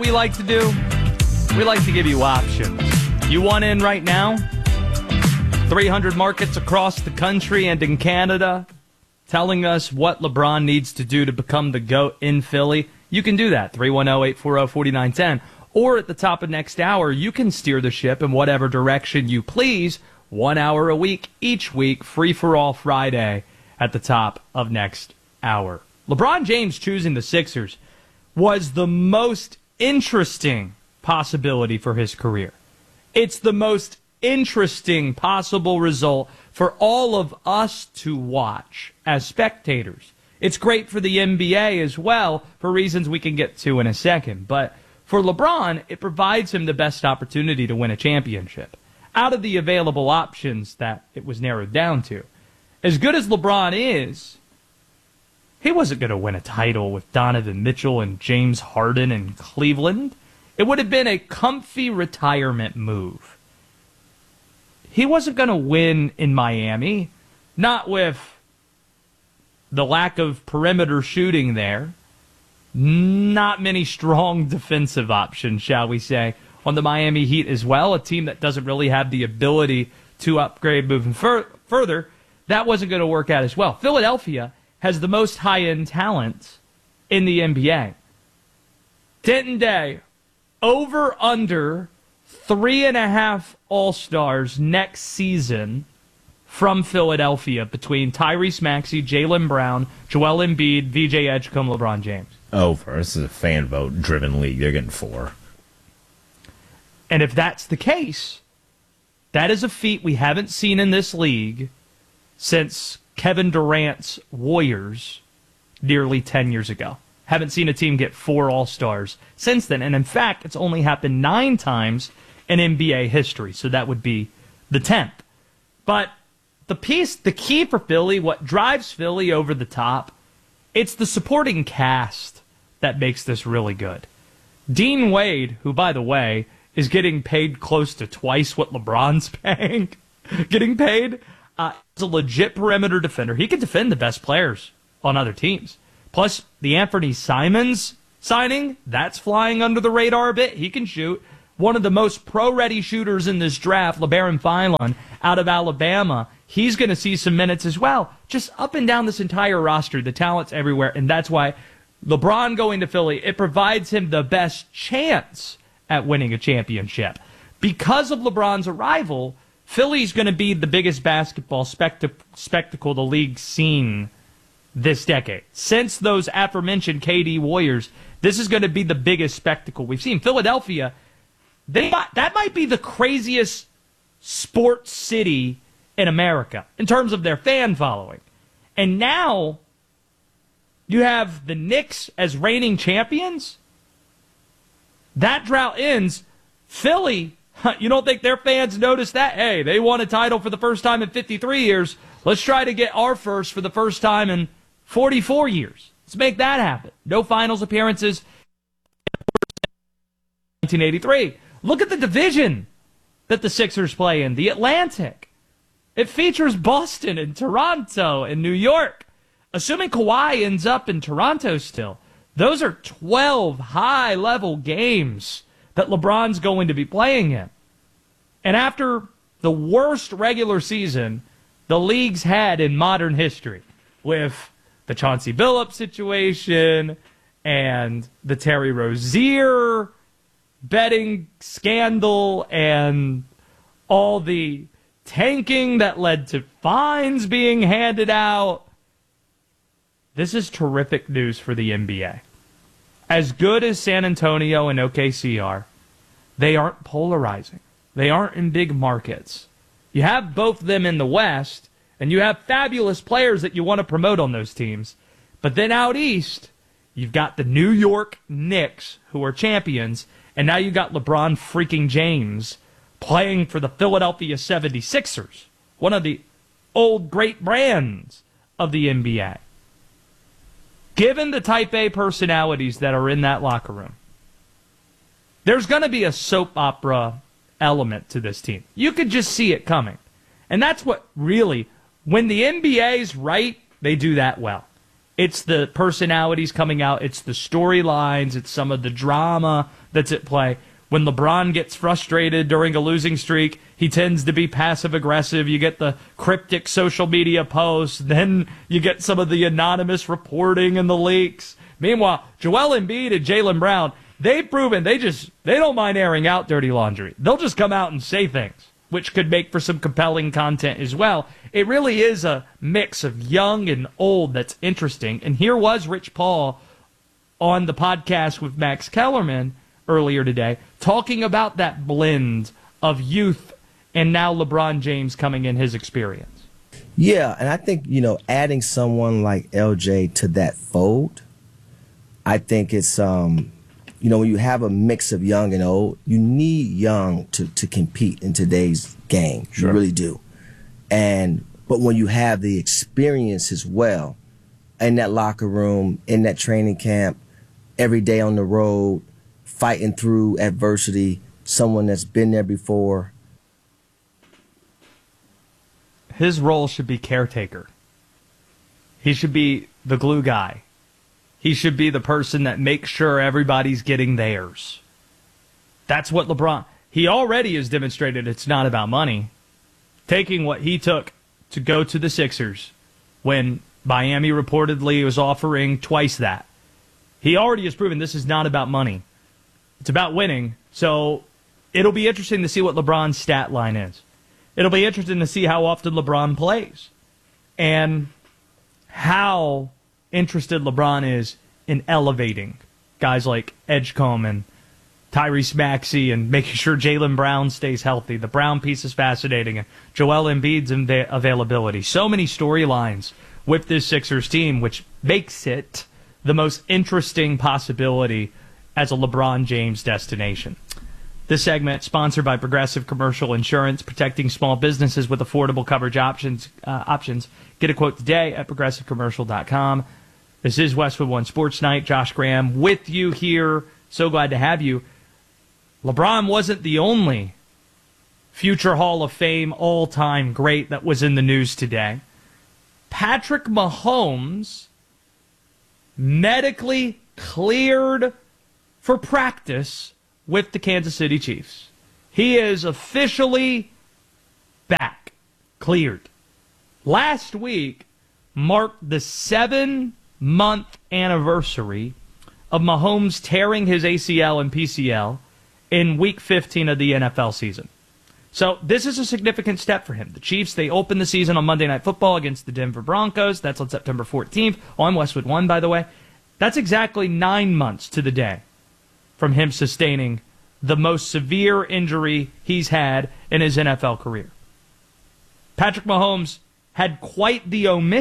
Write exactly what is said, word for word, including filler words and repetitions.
we like to do? We like to give you options. You want in right now? three hundred markets across the country and in Canada telling us what LeBron needs to do to become the GOAT in Philly. You can do that, three one zero, eight four zero, four nine one zero. Or at the top of next hour, you can steer the ship in whatever direction you please. One hour a week, each week, free-for-all Friday at the top of next hour. LeBron James choosing the Sixers was the most interesting possibility for his career. It's the most interesting possible result for all of us to watch as spectators. It's great for the N B A as well, for reasons we can get to in a second. But for LeBron, it provides him the best opportunity to win a championship. Out of the available options that it was narrowed down to, as good as LeBron is, he wasn't going to win a title with Donovan Mitchell and James Harden in Cleveland. It would have been a comfy retirement move. He wasn't going to win in Miami, not with the lack of perimeter shooting there. Not many strong defensive options, shall we say, on the Miami Heat as well, a team that doesn't really have the ability to upgrade moving fur- further. That wasn't going to work out as well. Philadelphia has the most high-end talent in the N B A. Denton Day, over under three and a half All-Stars next season from Philadelphia between Tyrese Maxey, Jaylen Brown, Joel Embiid, V J Edgecombe, LeBron James. Over. This is a fan vote-driven league. They're getting four. And if that's the case, that is a feat we haven't seen in this league since Kevin Durant's Warriors nearly ten years ago. Haven't seen a team get four All-Stars since then. And in fact, it's only happened nine times in N B A history. So that would be the tenth. But the piece, the key for Philly, what drives Philly over the top, it's the supporting cast that makes this really good. Dean Wade, who, by the way, is getting paid close to twice what LeBron's paying, getting paid, uh, is a legit perimeter defender. He can defend the best players on other teams. Plus, the Anthony Simons signing, that's flying under the radar a bit. He can shoot. One of the most pro-ready shooters in this draft, LeBaron Philon, out of Alabama, he's going to see some minutes as well. Just up and down this entire roster, the talent's everywhere, and that's why LeBron going to Philly, it provides him the best chance at winning a championship. Because of LeBron's arrival, Philly's going to be the biggest basketball spect- spectacle the league's seen this decade. Since those aforementioned K D Warriors, this is going to be the biggest spectacle we've seen. Philadelphia, they might, that might be the craziest sports city in America in terms of their fan following. And now you have the Knicks as reigning champions. That drought ends. Philly, you don't think their fans notice that? Hey, they won a title for the first time in fifty-three years. Let's try to get our first for the first time in forty-four years. Let's make that happen. No finals appearances in nineteen eighty-three. Look at the division that the Sixers play in, the Atlantic. It features Boston and Toronto and New York. Assuming Kawhi ends up in Toronto still, those are twelve high-level games that LeBron's going to be playing in. And after the worst regular season the league's had in modern history, with the Chauncey Billups situation and the Terry Rozier betting scandal and all the tanking that led to fines being handed out, this is terrific news for the N B A. As good as San Antonio and O K C are, they aren't polarizing. They aren't in big markets. You have both of them in the West, and you have fabulous players that you want to promote on those teams. But then out East, you've got the New York Knicks, who are champions, and now you got LeBron freaking James playing for the Philadelphia seventy-sixers, one of the old great brands of the N B A. Given the type A personalities that are in that locker room, there's going to be a soap opera element to this team. You could just see it coming. And that's what really, when the N B A's right, they do that well. It's the personalities coming out. It's the storylines. It's some of the drama that's at play. When LeBron gets frustrated during a losing streak, he tends to be passive-aggressive. You get the cryptic social media posts. Then you get some of the anonymous reporting and the leaks. Meanwhile, Joel Embiid and Jaylen Brown, they've proven they just they don't mind airing out dirty laundry. They'll just come out and say things, which could make for some compelling content as well. It really is a mix of young and old that's interesting. And here was Rich Paul on the podcast with Max Kellerman earlier today, talking about that blend of youth and now LeBron James coming in his experience. Yeah, and I think, you know, adding someone like L J to that fold, I think it's, um, you know, when you have a mix of young and old, you need young to, to compete in today's game. Sure. You really do. And but when you have the experience as well, in that locker room, in that training camp, every day on the road, fighting through adversity, someone that's been there before. His role should be caretaker. He should be the glue guy. He should be the person that makes sure everybody's getting theirs. That's what LeBron... He already has demonstrated it's not about money. Taking what he took to go to the Sixers when Miami reportedly was offering twice that. He already has proven this is not about money. It's about winning. So it'll be interesting to see what LeBron's stat line is. It'll be interesting to see how often LeBron plays and how interested LeBron is in elevating guys like Edgecombe and Tyrese Maxey and making sure Jaylen Brown stays healthy. The Brown piece is fascinating. And Joel Embiid's inva- availability. So many storylines with this Sixers team, which makes it the most interesting possibility as a LeBron James destination. This segment sponsored by Progressive Commercial Insurance, protecting small businesses with affordable coverage options. Uh, options. Get a quote today at progressive commercial dot com. This is Westwood One Sports Night. Josh Graham with you here. So glad to have you. LeBron wasn't the only future Hall of Fame all-time great that was in the news today. Patrick Mahomes medically cleared for practice with the Kansas City Chiefs. He is officially back, cleared. Last week marked the seven-month anniversary of Mahomes tearing his A C L and P C L in Week fifteen of the N F L season. So this is a significant step for him. The Chiefs, they open the season on Monday Night Football against the Denver Broncos. That's on September fourteenth on Westwood One, by the way. That's exactly nine months to the day from him sustaining the most severe injury he's had in his N F L career. Patrick Mahomes had quite the omission